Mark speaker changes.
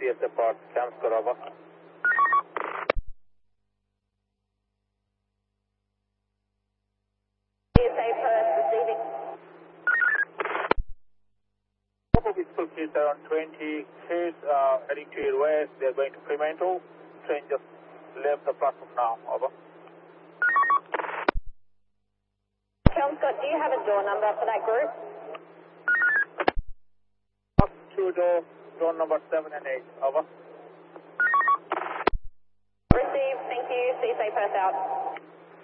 Speaker 1: Yes, depart. Camscott, over.
Speaker 2: CSA Perth receiving.
Speaker 1: Couple of school kids around 20 kids heading to your west. They're going to Fremantle. Train just left the platform now, over.
Speaker 2: Kelmscott, do you have a door number for that group?
Speaker 1: Two door number 7 and 8, over.
Speaker 2: Received, thank you. CSA Perth out.